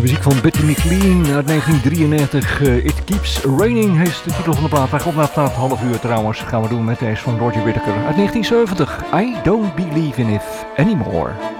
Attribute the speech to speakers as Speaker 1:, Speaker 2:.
Speaker 1: muziek van Betty McLean uit 1993. It Keeps Raining is de titel van de plaat. Wij komen na het half uur trouwens. Gaan we doen met deze van Roger Whittaker uit 1970. I Don't Believe in It Anymore.